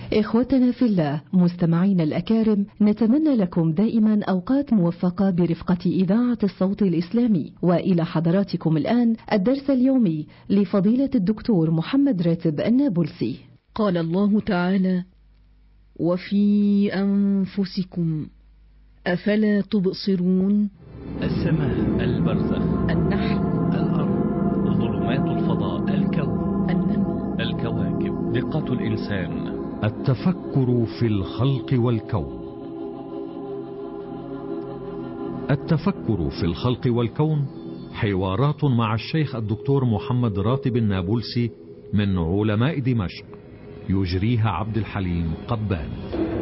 إخوتنا في الله مستمعين الأكارم، نتمنى لكم دائما أوقات موفقة برفقة إذاعة الصوت الإسلامي. وإلى حضراتكم الآن الدرس اليومي لفضيلة الدكتور محمد راتب النابلسي. قال الله تعالى: وفي أنفسكم أفلا تبصرون. السماء، البرزخ، النحل، الأرض، ظلمات الفضاء، الكون، النمل، الكواكب، دقة الإنسان، التفكر في الخلق والكون. التفكر في الخلق والكون حوارات مع الشيخ الدكتور محمد راتب النابلسي من علماء دمشق، يجريها عبد الحليم قبان.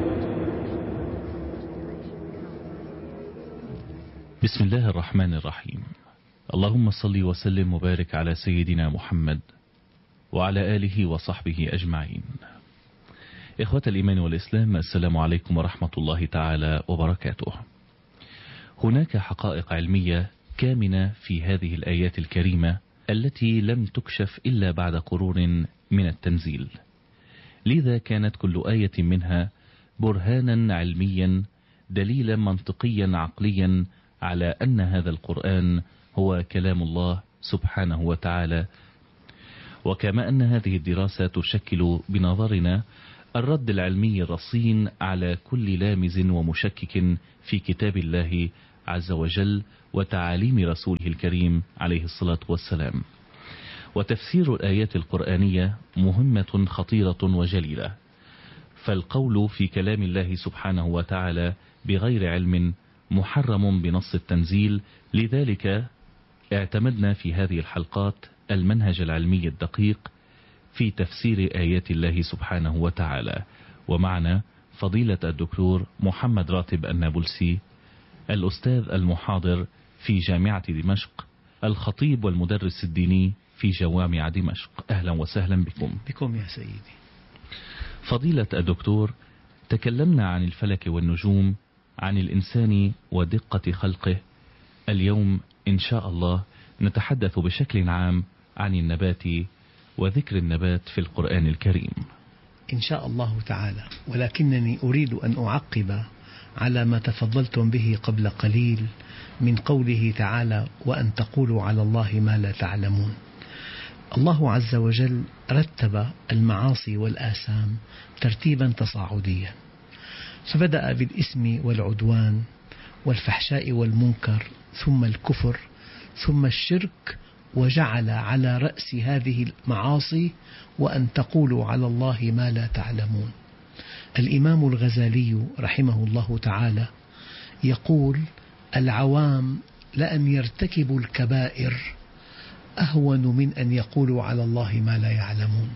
بسم الله الرحمن الرحيم. اللهم صل وسلم وبارك على سيدنا محمد وعلى آله وصحبه أجمعين. إخوة الإيمان والإسلام، السلام عليكم ورحمة الله تعالى وبركاته. هناك حقائق علمية كامنة في هذه الآيات الكريمة التي لم تكشف إلا بعد قرون من التنزيل، لذا كانت كل آية منها برهانا علميا، دليلا منطقيا عقليا على أن هذا القرآن هو كلام الله سبحانه وتعالى. وكما أن هذه الدراسة تشكل بنظرنا الرد العلمي الرصين على كل لامز ومشكك في كتاب الله عز وجل وتعاليم رسوله الكريم عليه الصلاة والسلام. وتفسير الآيات القرآنية مهمة خطيرة وجليلة، فالقول في كلام الله سبحانه وتعالى بغير علم محرم بنص التنزيل. لذلك اعتمدنا في هذه الحلقات المنهج العلمي الدقيق في تفسير آيات الله سبحانه وتعالى. ومعنا فضيلة الدكتور محمد راتب النابلسي، الأستاذ المحاضر في جامعة دمشق، الخطيب والمدرس الديني في جوامع دمشق. أهلا وسهلا بكم يا سيدي. فضيلة الدكتور، تكلمنا عن الفلك والنجوم، عن الإنسان ودقة خلقه. اليوم إن شاء الله نتحدث بشكل عام عن النبات وذكر النبات في القرآن الكريم إن شاء الله تعالى، ولكنني أريد أن أعقب على ما تفضلتم به قبل قليل من قوله تعالى: وأن تقولوا على الله ما لا تعلمون. الله عز وجل رتب المعاصي والآثام ترتيبا تصاعديا، فبدأ بالإثم والعدوان والفحشاء والمنكر، ثم الكفر، ثم الشرك، وجعل على رأس هذه المعاصي وأن تقولوا على الله ما لا تعلمون. الإمام الغزالي رحمه الله تعالى يقول: العوام لأن يرتكبوا الكبائر أهون من أن يقولوا على الله ما لا يعلمون.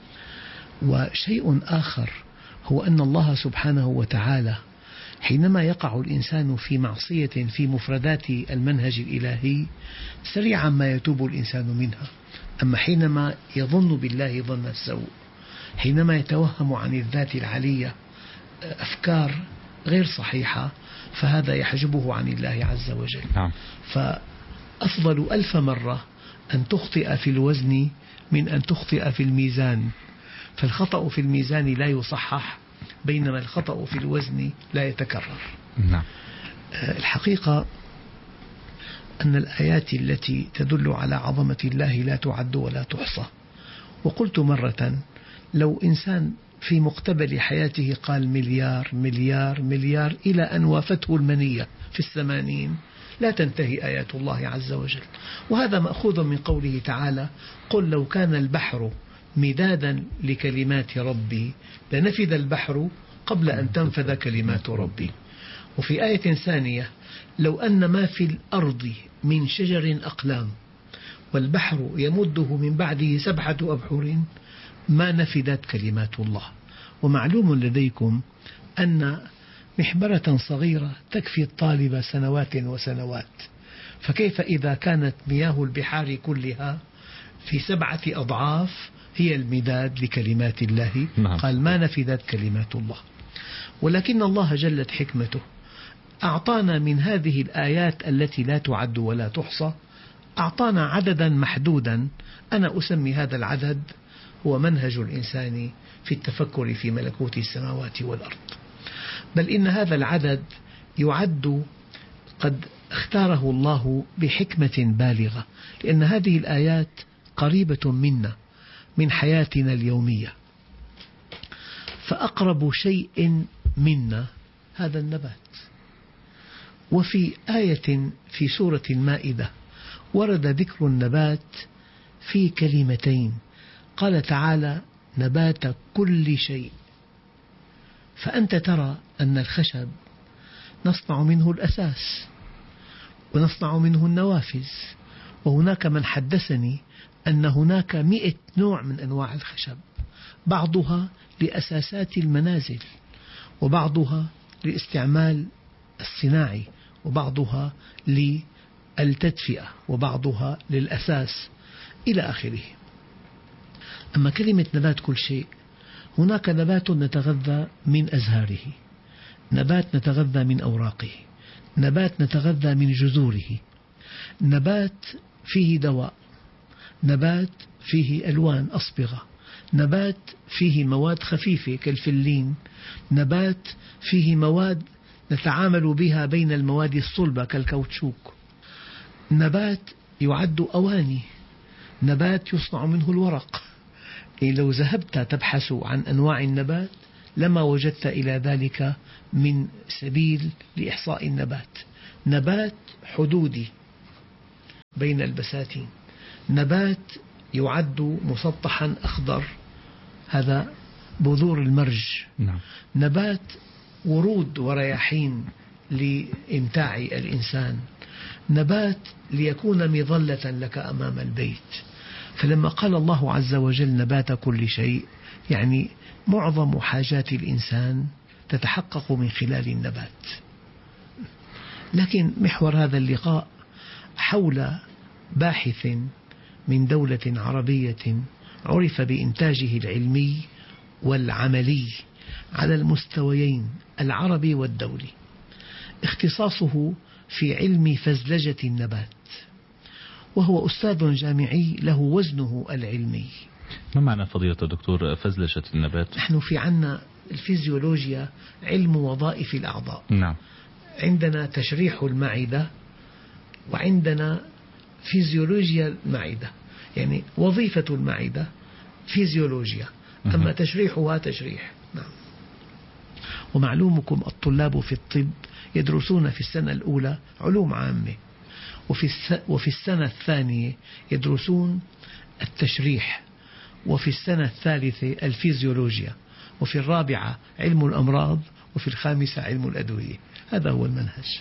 وشيء آخر هو أن الله سبحانه وتعالى حينما يقع الإنسان في معصية في مفردات المنهج الإلهي سريعا ما يتوب الإنسان منها، أما حينما يظن بالله ظن السوء، حينما يتوهم عن الذات العلية أفكار غير صحيحة، فهذا يحجبه عن الله عز وجل. فأفضل 1000 مرة أن تخطئ في الوزن من أن تخطئ في الميزان، فالخطأ في الميزان لا يصحح، بينما الخطأ في الوزن لا يتكرر. الحقيقة أن الآيات التي تدل على عظمة الله لا تعد ولا تحصى. وقلت مرة: لو إنسان في مقتبل حياته قال مليار مليار مليار إلى أن وافته المنية في 80 لا تنتهي آيات الله عز وجل. وهذا مأخوذ من قوله تعالى: قل لو كان البحر مدادا لكلمات ربي لنفذ البحر قبل أن تنفذ كلمات ربي. وفي آية ثانية: لو أن ما في الأرض من شجر أقلام والبحر يمده من بعده 7 أبحر ما نفذت كلمات الله. ومعلوم لديكم أن محبرة صغيرة تكفي الطالب سنوات وسنوات، فكيف إذا كانت مياه البحار كلها في 7 أضعاف هي المداد لكلمات الله؟ قال: ما نفذت كلمات الله. ولكن الله جلت حكمته أعطانا من هذه الآيات التي لا تعد ولا تحصى، أعطانا عددا محدودا. أنا أسمي هذا العدد هو منهج الإنسان في التفكر في ملكوت السماوات والأرض. بل إن هذا العدد يعد قد اختاره الله بحكمة بالغة، لأن هذه الآيات قريبة منا من حياتنا اليومية، فأقرب شيء منا هذا النبات. وفي آية في سورة المائدة ورد ذكر النبات في كلمتين، قال تعالى: نبات كل شيء. فأنت ترى أن الخشب نصنع منه الأساس ونصنع منه النوافذ، وهناك من حدثني أن هناك 100 نوع من أنواع الخشب، بعضها لأساسات المنازل، وبعضها للاستعمال الصناعي، وبعضها للتدفئة، وبعضها للأساس إلى آخره. أما كلمة نبات كل شيء، هناك نبات نتغذى من أزهاره، نبات نتغذى من أوراقه، نبات نتغذى من جذوره، نبات فيه دواء، نبات فيه ألوان أصبغة، نبات فيه مواد خفيفة كالفلين، نبات فيه مواد نتعامل بها بين المواد الصلبة كالكاوتشوك، نبات يعد أواني، نبات يصنع منه الورق. لو ذهبت تبحث عن أنواع النبات لما وجدت إلى ذلك من سبيل لإحصاء النبات. نبات حدودي بين البساتين، نبات يعد مسطحا أخضر، هذا بذور المرج، نبات ورود ورياحين لإمتاع الإنسان، نبات ليكون مظلة لك أمام البيت. فلما قال الله عز وجل نبات كل شيء، يعني معظم حاجات الإنسان تتحقق من خلال النبات. لكن محور هذا اللقاء حول باحث من دولة عربية عرف بإنتاجه العلمي والعملي على المستويين العربي والدولي، اختصاصه في علم فزلجة النبات، وهو أستاذ جامعي له وزنه العلمي. ما معنى فضيلة الدكتور فزلجة النبات؟ نحن في عنا الفيزيولوجيا علم وظائف الأعضاء. نعم. عندنا تشريح المعدة وعندنا فيزيولوجيا المعدة، يعني وظيفة المعدة فيزيولوجيا، أما تشريحها تشريح. نعم. ومعلومكم الطلاب في الطب يدرسون في السنة الأولى علوم عامة، وفي السنة الثانية يدرسون التشريح، وفي السنة الثالثة الفيزيولوجيا، وفي الرابعة علم الأمراض، وفي الخامسة علم الأدوية. هذا هو المنهج.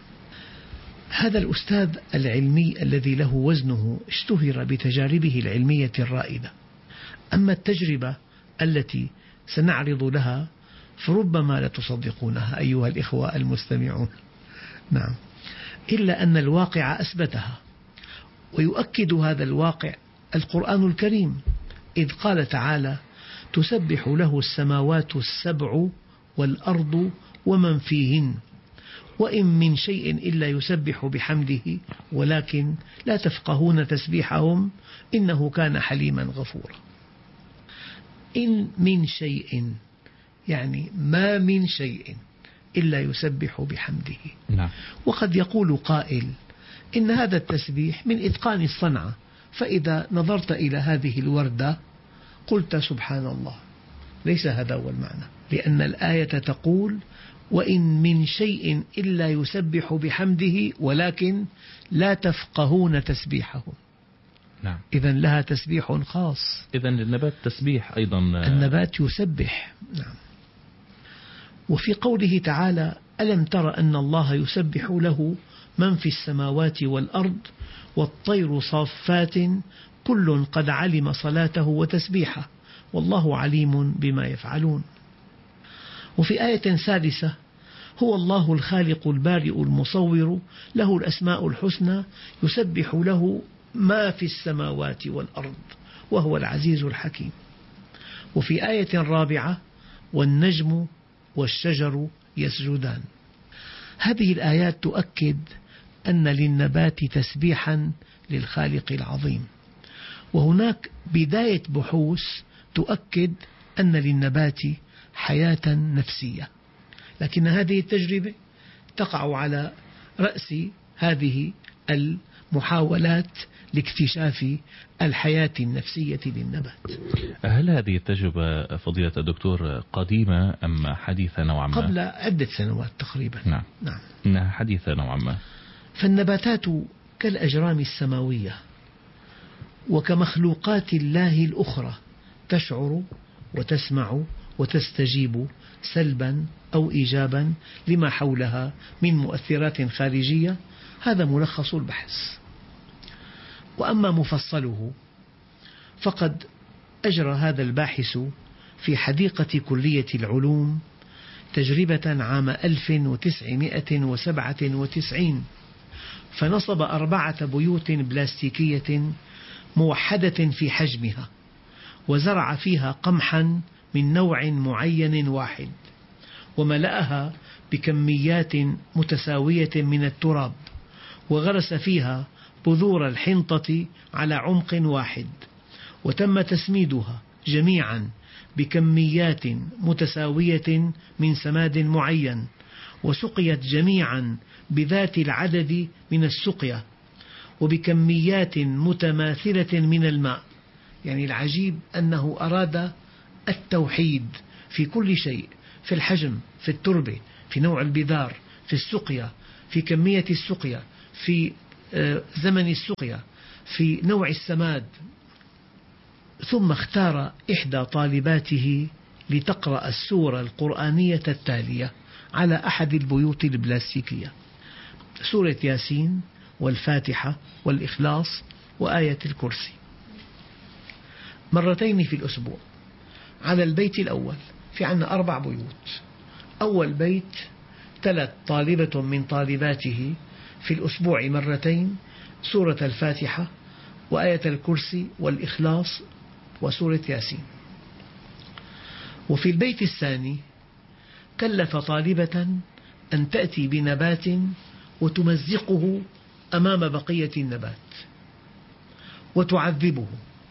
هذا الأستاذ العلمي الذي له وزنه اشتهر بتجاربه العلمية الرائدة. أما التجربة التي سنعرض لها فربما لا تصدقونها أيها الإخوة المستمعون، نعم، إلا أن الواقع أثبتها، ويؤكد هذا الواقع القرآن الكريم، إذ قال تعالى: تسبح له السماوات السبع والأرض ومن فيهن وإن من شيء إلا يسبح بحمده ولكن لا تفقهون تسبيحهم إنه كان حليما غفورا. إن من شيء يعني ما من شيء إلا يسبح بحمده. نعم. وقد يقول قائل إن هذا التسبيح من إتقان الصنعة، فإذا نظرت إلى هذه الوردة قلت سبحان الله. ليس هذا هو المعنى، لأن الآية تقول: وإن من شيء إلا يسبح بحمده ولكن لا تفقهون تسبيحهم. نعم. إذن لها تسبيح خاص. إذن للنبات تسبيح أيضا. النبات يسبح. نعم. وفي قوله تعالى: ألم تر أن الله يسبح له من في السماوات والأرض والطير صافات كل قد علم صلاته وتسبيحه والله عليم بما يفعلون. وفي آية ثالثة: هو الله الخالق البارئ المصور له الأسماء الحسنى يسبح له ما في السماوات والأرض وهو العزيز الحكيم. وفي آية رابعة: والنجم والشجر يسجدان. هذه الآيات تؤكد أن للنبات تسبيحا للخالق العظيم. وهناك بداية بحوث تؤكد أن للنبات حياة نفسية، لكن هذه التجربة تقع على رأس هذه المحاولات لاكتشاف الحياة النفسية للنبات. هل هذه التجربة فضيلة الدكتور قديمة أم حديثة نوعا ما؟ قبل عدة سنوات تقريبا. نعم. إنها حديثة نوعا ما. فالنباتات كالأجرام السماوية وكمخلوقات الله الأخرى تشعر وتسمع وتستجيب سلبا أو إيجابا لما حولها من مؤثرات خارجية. هذا ملخص البحث. وأما مفصله فقد أجرى هذا الباحث في حديقة كلية العلوم تجربة عام 1997، فنصب 4 بيوت بلاستيكية موحدة في حجمها، وزرع فيها قمحا من نوع معين واحد، وملأها بكميات متساوية من التراب، وغرس فيها بذور الحنطة على عمق واحد، وتم تسميدها جميعا بكميات متساوية من سماد معين، وسقيت جميعا بذات العدد من السقيا وبكميات متماثلة من الماء. يعني العجيب أنه أراد التوحيد في كل شيء، في الحجم، في التربة، في نوع البذار، في السقيا، في كمية السقيا، في زمن السقيا، في نوع السماد. ثم اختار إحدى طالباته لتقرأ السورة القرآنية التالية على أحد البيوت البلاستيكية: سورة ياسين والفاتحة والإخلاص وآية الكرسي، مرتين في الأسبوع على البيت الأول. في عنا 4 بيوت. أول بيت تلت طالبة من طالباته في الأسبوع مرتين سورة الفاتحة وآية الكرسي والإخلاص وسورة ياسين. وفي البيت الثاني كلف طالبة أن تأتي بنبات وتمزقه أمام بقية النبات وتعذبه،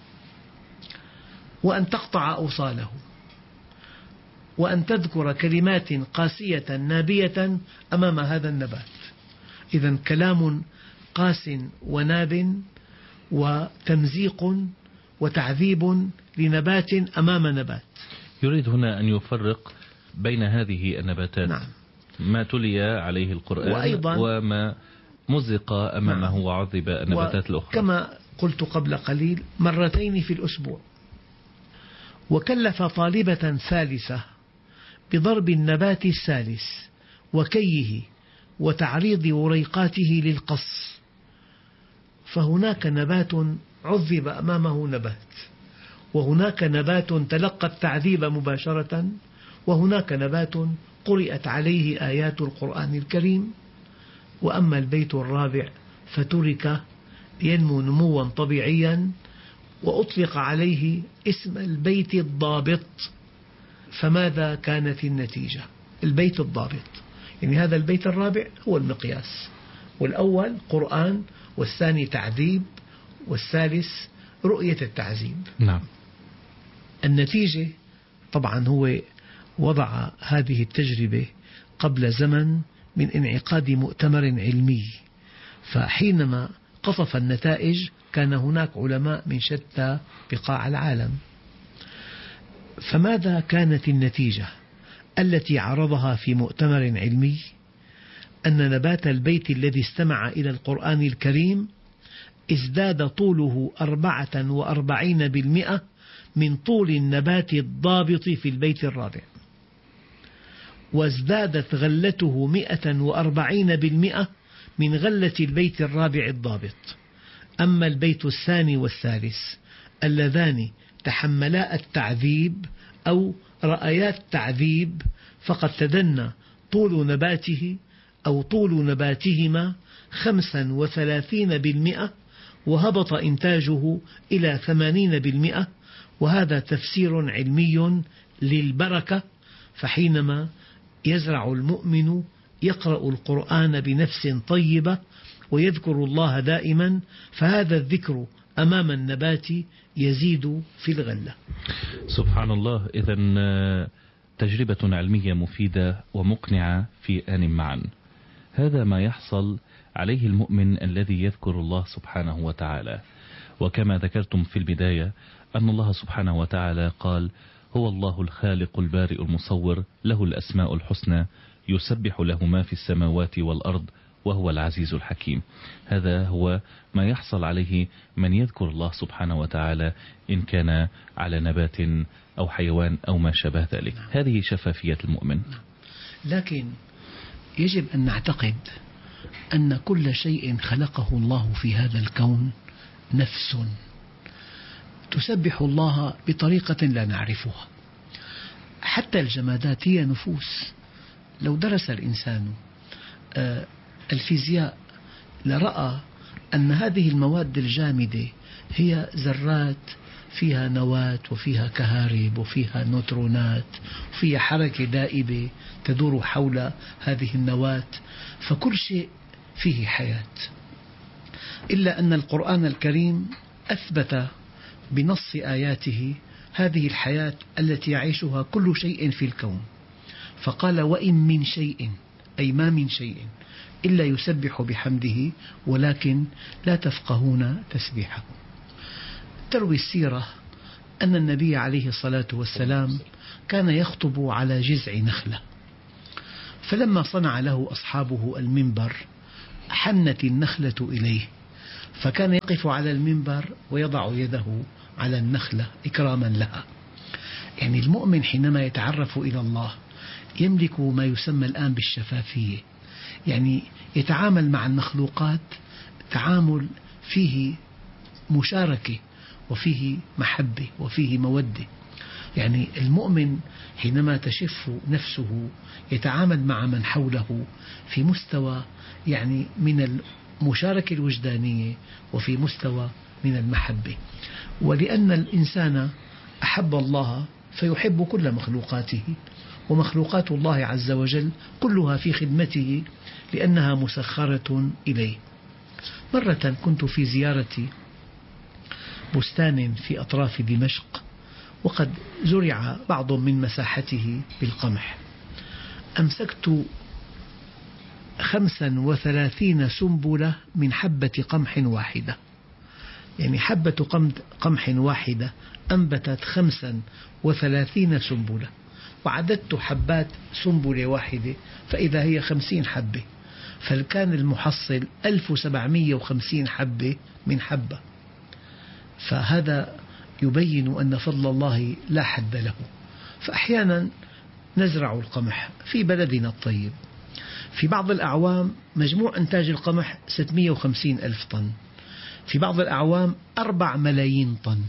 وأن تقطع أوصاله، وأن تذكر كلمات قاسية نابية أمام هذا النبات. إذن كلام قاس وناب وتمزيق وتعذيب لنبات أمام نبات. يريد هنا أن يفرق بين هذه النباتات. نعم. ما تلي عليه القرآن وأيضا وما مزق أمامه. نعم. وعذب النباتات الأخرى كما قلت قبل قليل مرتين في الأسبوع. وكلف طالبة ثالثة بضرب النبات الثالث وكيه وتعريض وريقاته للقص، فهناك نبات عذب أمامه نبات، وهناك نبات تلقى التعذيب مباشرة، وهناك نبات قرأت عليه آيات القرآن الكريم. وأما البيت الرابع فترك ينمو نموا طبيعيا وأطلق عليه اسم البيت الضابط. فماذا كانت النتيجة؟ البيت الضابط، يعني هذا البيت الرابع هو المقياس، والأول قرآن، والثاني تعذيب، والثالث رؤية التعذيب. نعم. النتيجة طبعا هو وضع هذه التجربة قبل زمن من انعقاد مؤتمر علمي، فحينما قطف النتائج كان هناك علماء من شتى بقاع العالم. فماذا كانت النتيجة التي عرضها في مؤتمر علمي؟ أن نبات البيت الذي استمع إلى القرآن الكريم ازداد طوله 44% من طول النبات الضابط في البيت الرابع، وازدادت غلته 140% من غلة البيت الرابع الضابط. أما البيت الثاني والثالث اللذان تحملا التعذيب أو رأيا التعذيب فقد تدنى طول نباته أو طول نباتهما 35%، وهبط إنتاجه إلى 80%. وهذا تفسير علمي للبركة. فحينما يزرع المؤمن يقرأ القرآن بنفس طيبة ويذكر الله دائما، فهذا الذكر أمام النبات يزيد في الغلة. سبحان الله. إذن تجربة علمية مفيدة ومقنعة في آن معا. هذا ما يحصل عليه المؤمن الذي يذكر الله سبحانه وتعالى. وكما ذكرتم في البداية أن الله سبحانه وتعالى قال: هو الله الخالق البارئ المصور، له الأسماء الحسنى، يسبح له ما في السماوات والأرض وهو العزيز الحكيم. هذا هو ما يحصل عليه من يذكر الله سبحانه وتعالى، إن كان على نبات أو حيوان أو ما شابه ذلك. هذه شفافية المؤمن. لكن يجب أن نعتقد أن كل شيء خلقه الله في هذا الكون نفس تسبح الله بطريقة لا نعرفها. حتى الجمادات هي نفوس. لو درس الإنسان الفيزياء لرأى أن هذه المواد الجامدة هي ذرات فيها نواة وفيها كهارب وفيها نوترونات وفيها حركة دائبة تدور حول هذه النواة، فكل شيء فيه حياة. إلا أن القرآن الكريم أثبت بنص آياته هذه الحياة التي يعيشها كل شيء في الكون، فقال: وإن من شيء، أي ما من شيء إلا يسبح بحمده ولكن لا تفقهون تسبيحه. تروي السيرة أن النبي عليه الصلاة والسلام كان يخطب على جذع نخلة، فلما صنع له أصحابه المنبر حنت النخلة إليه، فكان يقف على المنبر ويضع يده على النخلة إكراما لها. يعني المؤمن حينما يتعرف إلى الله يملك ما يسمى الآن بالشفافية، يعني يتعامل مع المخلوقات تعامل فيه مشاركة وفيه محبة وفيه مودة. يعني المؤمن حينما تشف نفسه يتعامل مع من حوله في مستوى يعني من المشاركة الوجدانية وفي مستوى من المحبة. ولأن الإنسان أحب الله فيحب كل مخلوقاته، ومخلوقات الله عز وجل كلها في خدمته لأنها مسخرة إليه. مرة كنت في زيارة بستان في أطراف دمشق وقد زرع بعض من مساحته بالقمح. أمسكت 35 سنبلة من حبة قمح واحدة، يعني حبة قمح واحدة أنبتت 35 سنبلة، وعددت حبات سنبلة واحدة فإذا هي 50 حبة، فكان المحصل 1750 حبة من حبة. فهذا يبين أن فضل الله لا حد له. فأحيانا نزرع القمح في بلدنا الطيب، في بعض الأعوام مجموع إنتاج القمح 650 ألف طن، في بعض الأعوام 4 ملايين طن.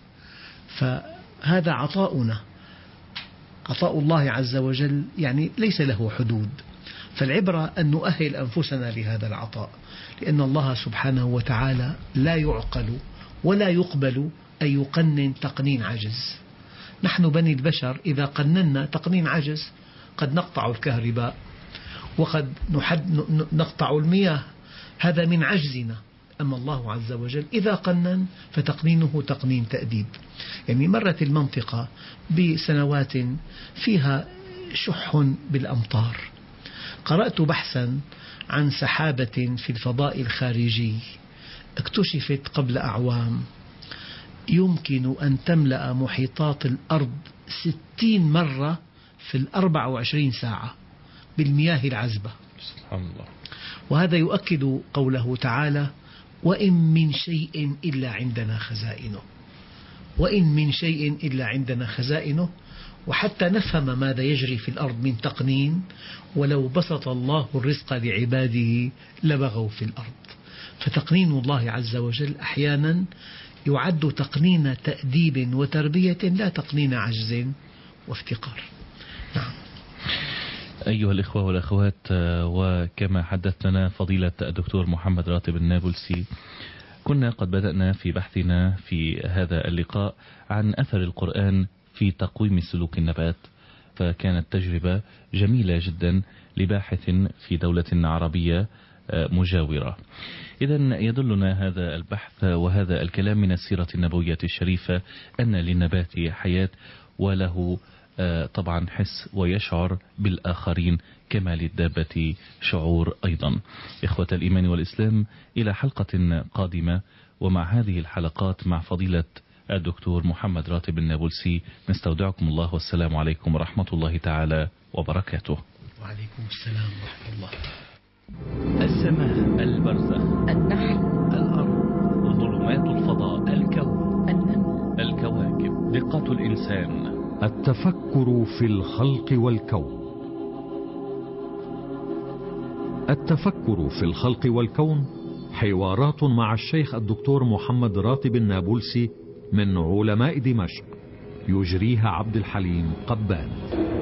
فهذا عطاؤنا، عطاء الله عز وجل يعني ليس له حدود. فالعبرة أن نؤهل أنفسنا لهذا العطاء، لأن الله سبحانه وتعالى لا يعقل ولا يقبل أن يقنن تقنين عجز. نحن بني البشر إذا قننا تقنين عجز قد نقطع الكهرباء وقد نقطع المياه، هذا من عجزنا. أما الله عز وجل إذا قنن فتقنينه تقنين تأديب. يعني مرت المنطقة بسنوات فيها شح بالأمطار، قرأت بحثا عن سحابة في الفضاء الخارجي اكتشفت قبل أعوام يمكن أن تملأ محيطات الأرض 60 مرة في 24 ساعة بالمياه العذبة. سبحان الله. وهذا يؤكد قوله تعالى: وإن من شيء إلا عندنا خزائنه. وإن من شيء إلا عندنا خزائنه. وحتى نفهم ماذا يجري في الأرض من تقنين، ولو بسط الله الرزق لعباده لبغوا في الأرض. فتقنين الله عز وجل أحيانا يعد تقنين تأديب وتربية لا تقنين عجز وافتقار. نعم. أيها الإخوة والأخوات، وكما حدثنا فضيلة الدكتور محمد راتب النابلسي، كنا قد بدأنا في بحثنا في هذا اللقاء عن أثر القرآن في تقويم سلوك النبات، فكانت تجربة جميلة جدا لباحث في دولة عربية مجاورة. إذن يدلنا هذا البحث وهذا الكلام من السيرة النبوية الشريفة أن للنبات حياة وله طبعا حس ويشعر بالآخرين كما للدابة شعور أيضا. إخوة الإيمان والإسلام، إلى حلقة قادمة ومع هذه الحلقات مع فضيلة الدكتور محمد راتب النابلسي نستودعكم الله، والسلام عليكم ورحمة الله تعالى وبركاته. وعليكم السلام ورحمة الله. السماء، البرزخ، النحل، الأرض، ظلمات الفضاء، الكون، النمل، الكواكب، دقة الإنسان. التفكر في الخلق والكون. التفكر في الخلق والكون حوارات مع الشيخ الدكتور محمد راتب النابلسي من علماء دمشق، يجريها عبد الحليم قبان.